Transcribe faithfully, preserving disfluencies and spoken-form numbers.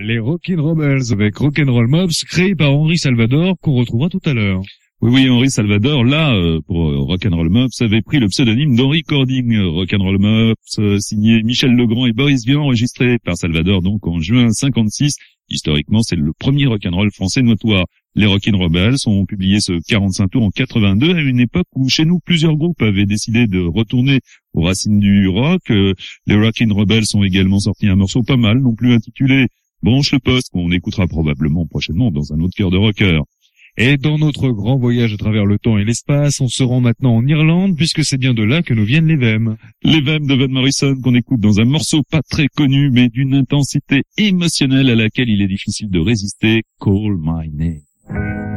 Les Rockin' Rebels avec Rock'n'Roll Mobs, créés par Henri Salvador, qu'on retrouvera tout à l'heure. Oui, oui, Henri Salvador, là, euh, pour euh, Rock'n'Roll Mobs, avait pris le pseudonyme d'Henri Cording. Rock'n'Roll Mobs, euh, signé Michel Legrand et Boris Vian, enregistré par Salvador, donc en juin cinquante-six. Historiquement, c'est le premier rock'n'roll français notoire. Les Rockin' Rebels ont publié ce quarante-cinq tours en quatre-vingt-deux, à une époque où, chez nous, plusieurs groupes avaient décidé de retourner aux racines du rock. Euh, les Rockin' Rebels ont également sorti un morceau pas mal, non plus intitulé Branche le poste, qu'on écoutera probablement prochainement dans un autre cœur de rocker. Et dans notre grand voyage à travers le temps et l'espace, on se rend maintenant en Irlande, puisque c'est bien de là que nous viennent les V E M. Les V E M de Van Morrison, qu'on écoute dans un morceau pas très connu, mais d'une intensité émotionnelle à laquelle il est difficile de résister, Call My Name.